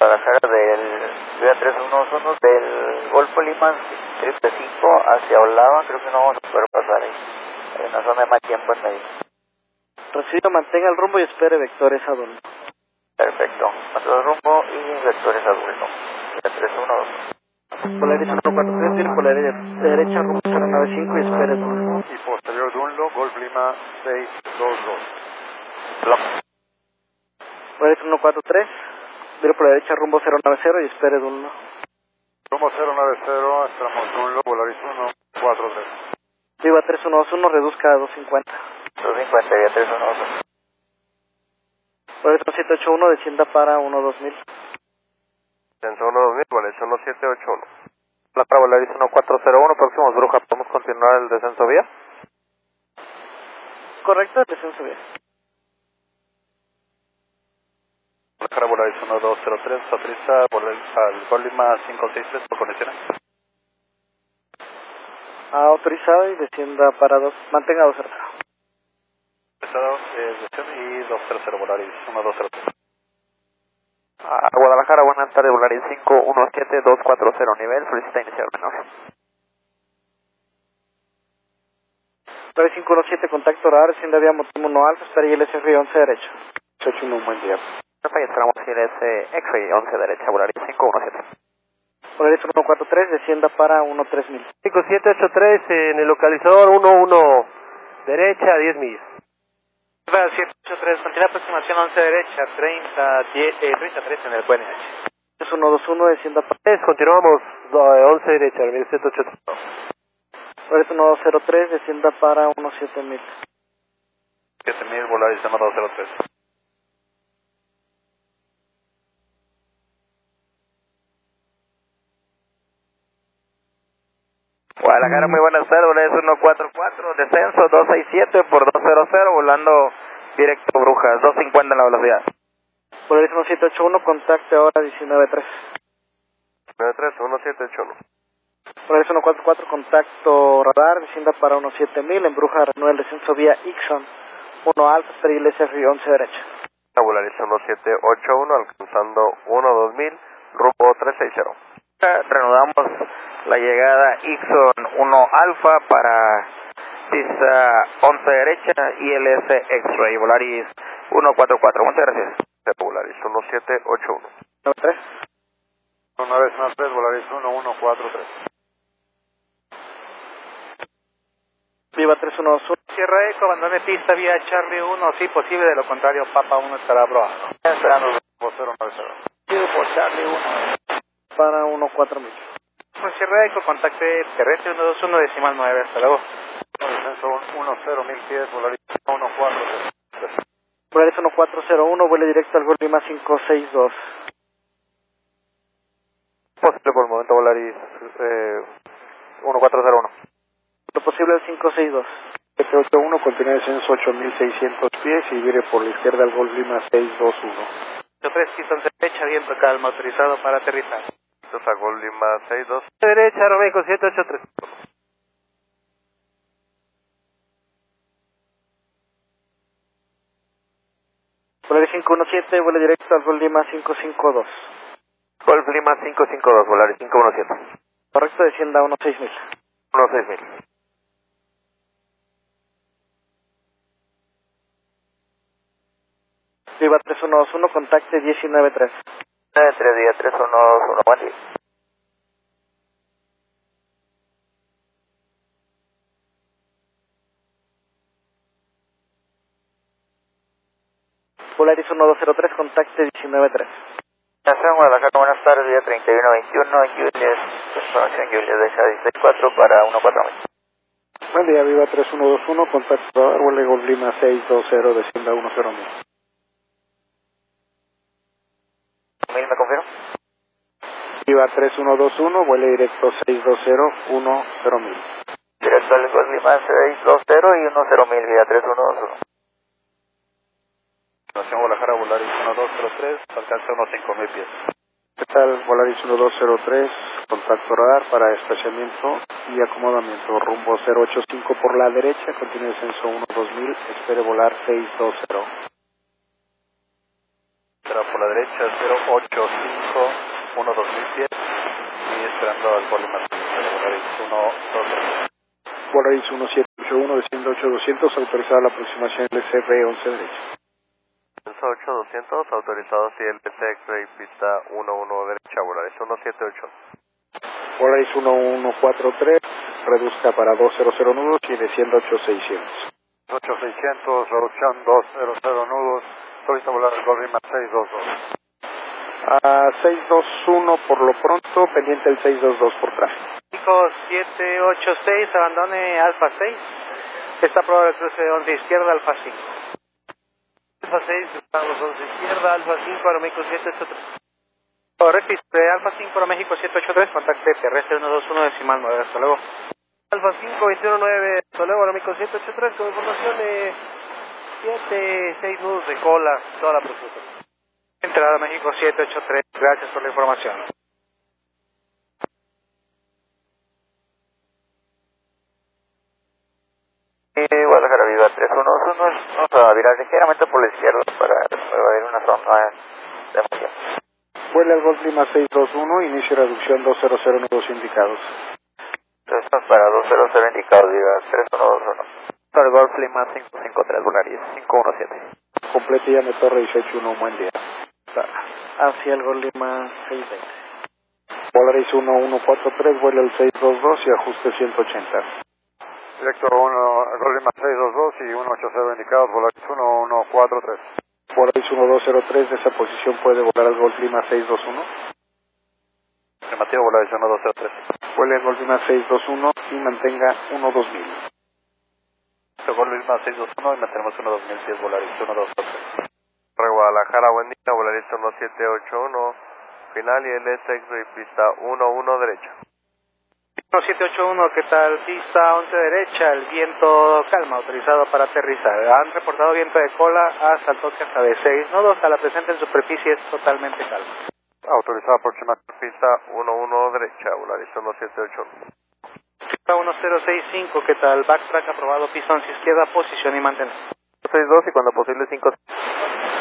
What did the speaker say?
Guadalajara del Vía 311 del Golfo Lima 555 hacia Olava, creo que no vamos a poder pasar ahí. Hay una zona de mal tiempo en medio. Recibido, mantenga el rumbo y espere vectores adulto. Perfecto. Mantenga el rumbo y vectores adulto. Vía 312. Polaris 143, tiene polaridad derecha, rumbo 095 y espere Dunlo. Y posterior Dunlo, Golf Lima 622. Polaris 143, tiene por la derecha, rumbo 090 y espere Dunlo. Rumbo 090, esperamos Dunlo, Polaris 143. Viva 3121, reduzca a 250. 250, Vía 312. Polaris 1781, descienda para 12000. Descenso 12000, Polaris 1781. La para Volaris 1401, próximos Bruja, ¿podemos continuar el descenso vía? Correcto, el descenso bien. Para Volaris 1203, autoriza al Golf Lima 563 por conexiones. Autorizado y descienda para 2, mantenga 2 cerca. Estado y 230, Volaris 1203. Guadalajara, buenas tardes, Volaris 517240, nivel, solicita iniciar menor. Volaris 517, contacto radar, descienda vía motivo 1 alfa, espera ILSF 11 derecho. 81, un buen día. Ahí esperamos ILS X-Ray 11 derecha, Volaris 517. Polaris 143, descienda para 13000. 5783 en el localizador 11 derecha 10 millas. 783, continúa aproximación 11 derecha, 33 en el QNH. 121, descienda para... Continuamos 11 derecha, 1783. Polaris 1203, descienda para 17000. 7000, Volaris 1203. Guadalajara, muy buenas tardes, Volaris 144, descenso 267 por 200, volando directo Brujas, 250 en la velocidad. Polaris 1781, contacte ahora 193. 93, 1781. Polaris 144, contacto radar, descienda para 17000, en Bruja renueva el descenso vía Ixon 1 alfa, espera ILSF 11 derecha. Volaris 1781, alcanzando 12000, rumbo 360. Reanudamos la llegada Ixon 1 alfa para pista 11 derecha, ILS X-Ray, Volaris 144, muchas gracias. Volaris 1781. 93. Una vez más 3, Volaris 1143. Viva 3121. Sierra Eco, abandone pista vía Charlie 1, si posible, de lo contrario Papa 1 estará probado. Esperando. 090. Sigo por Charlie 1. Para 14000. Pues Sierra Eco, contacte terrestre 121 decimal 9, hasta luego. Descenso 10000 pies, Volaris 1403. Polaris 1401, vuele directo al Golf Lima 562. Posible por el momento, Volaris 1401. Lo posible al 562. 781, continúa descenso 8600 pies y vire por la izquierda al Golf Lima 621. 3 pistas derecha, viento calma, autorizado para aterrizar. Entonces a Golf Lima 62. Derecha, Romeco 783. Polaris 517, vuele directo al Golf Lima 552. Golf Lima 552, Volaris 517. Correcto, descienda a 16000. 16000. Viva 3121, contacte 193. 93 día 3121, buen día. Polaris 1203, contacte 193. Nación Guadalajara, buenas tardes, día 3121, Julius, información Julius de 164 para 14000. Buen día, Viva 3121, contacto radar, vuele Golf Lima 620, descienda 10000. 1000, ¿me confirmo? Viva 3121, vuele directo 620, 10000. Directo al Golf Lima 620 y 10000, vía 3121. Nación Guadalajara, Volaris 1203, alcanza unos 5000 pies. ¿Qué tal, Volaris 1203, contacto radar para estacionamiento y acomodamiento, rumbo 085 por la derecha, continúe descenso 12000, espere volar 620. entra por la derecha 085, 2000 pies y esperando al Golden Mass 123. Volaris 1781, desciende 8200, autorizada la aproximación LCR 11 derecha. 8200, autorizado CLT X-Ray, pista 11 derecha, Volaris 178. Volaris 1143, reduzca para 200 nudos y desciende 8600. 8600, reducción 200 nudos, solicita volar el Golden Mass 622. 621 por lo pronto, pendiente el 622 por tráfico. 786, abandone Alfa 6. Está probado el cruce de 11 izquierda, Alfa 5. Alfa 6, estamos 11 izquierda, Alfa 5, Aeroméxico 783. Registre Alfa 5, Aeroméxico 783, contacte terrestre 121, decimal 9, hasta luego. Alfa 5, 219, hasta luego, Aeroméxico 783, con información de 6 nudos de cola, toda la aproximación. Entrada México 783, gracias por la información. Guadalajara Viva 311, vamos a virar ligeramente por la izquierda para evadir una zona de emoción. Vuela el Golf Lima 621, inicio reducción 200 nudos indicados. Entonces para 200 indicados, Viva 3121. Para el Golf Lima 553, Volaris 517. Complete y llame Torre 181, un buen día. Hacia el Golf Lima 620. Volaris 1143, vuela el 622 y ajuste 180. Directo 1, Golden Mass 622 y 180 indicados, Volaris 1143. Volaris 1203, de esa posición puede volar al Golf Lima 621. Afirmativo, Volaris 1203. Vuele al Golf Lima 621 y mantenga 12000. Golden Mass 621 y mantenemos 12000 pies, Volaris 1203. Guadalajara, buen día, Volaris 1781, final y LSX y pista 11 derecha. 1781, ¿qué tal? Pista 11 derecha, el viento calma, autorizado para aterrizar. Han reportado viento de cola hasta el toque hasta de 6 nudos, a la presente en superficie es totalmente calma. Autorizado aproximación. Pista 11 derecha, Volaris 1781. Pista 1065, ¿qué tal? Backtrack aprobado, pista 11 izquierda, posición y mantener. 62 y cuando posible 5.